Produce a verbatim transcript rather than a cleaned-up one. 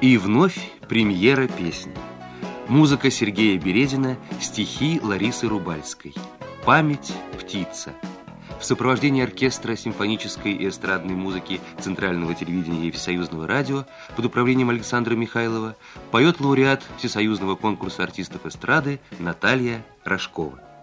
И вновь премьера песни. Музыка Сергея Березина, стихи Ларисы Рубальской. «Память птица». В сопровождении оркестра симфонической и эстрадной музыки Центрального телевидения и Всесоюзного радио под управлением Александра Михайлова поет лауреат Всесоюзного конкурса артистов эстрады Наталья Рожкова.